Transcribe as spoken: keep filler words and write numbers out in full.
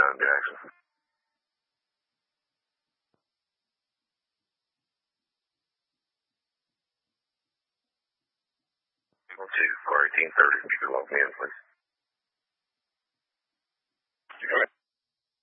John Jackson. Two for eighteen thirty. If you could log me in, please.